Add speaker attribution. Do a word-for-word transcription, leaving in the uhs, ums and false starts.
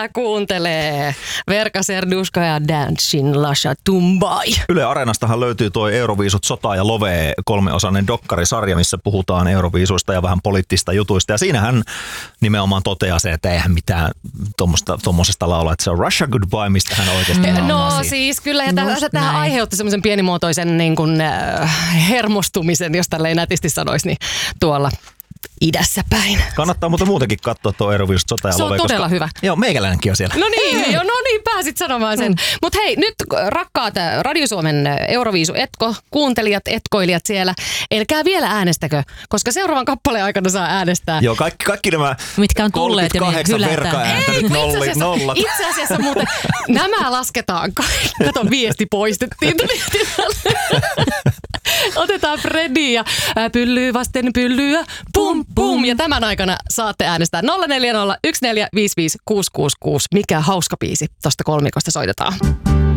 Speaker 1: Tää kuuntelee Verka Serduska ja Dancing Lasha Tumbai.
Speaker 2: Yle Areenastahan löytyy tuo Euroviisut sota ja love kolmeosainen dokkarisarja, missä puhutaan Euroviisuista ja vähän poliittista jutuista. Ja siinähän nimenomaan toteaa se, että eihän mitään tuommoisesta laulaa, että se on Russia Goodbye, mistä hän oikeasti
Speaker 1: No
Speaker 2: laulaa.
Speaker 1: siis kyllä, ja tämä aiheutti semmoisen pienimuotoisen niin kuin, äh, hermostumisen, jos tälleen nätisti sanoisi, niin tuolla idässä päin.
Speaker 2: Kannattaa mutta muutenkin katsoa tuo Euroviisut sota ja
Speaker 1: se
Speaker 2: love.
Speaker 1: Se on todella
Speaker 2: koska,
Speaker 1: hyvä.
Speaker 2: Joo, meikäläinenkin on siellä.
Speaker 1: No niin, jo, no niin, pääsit sanomaan sen. Mm. Mutta hei, nyt rakkaat Radio Suomen Euroviisu etko, kuuntelijat, etkoilijat siellä, älkää vielä äänestäkö, koska seuraavan kappaleen aikana saa äänestää.
Speaker 2: Joo, kaikki, kaikki nämä
Speaker 3: mitkä on tulleet jo niin hylätään.
Speaker 2: Verka-ääntä nyt nolli,
Speaker 1: itse
Speaker 2: nollat.
Speaker 1: Itse asiassa muuten nämä lasketaan kaikki. Kato, viesti poistettiin. Otetaan Freddy ja pyllyy vasten pyllyä, pum pum. Ja tämän aikana saatte äänestää nolla neljä nolla yksi neljä viisi viisi kuusi kuusi kuusi. Mikä hauska biisi tosta kolmikosta soitetaan.